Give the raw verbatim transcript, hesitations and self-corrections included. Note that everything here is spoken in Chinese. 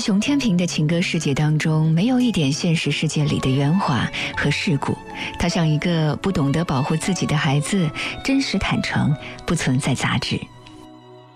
熊天平的情歌世界当中，没有一点现实世界里的圆滑和世故，他像一个不懂得保护自己的孩子，真实坦诚，不存在杂质。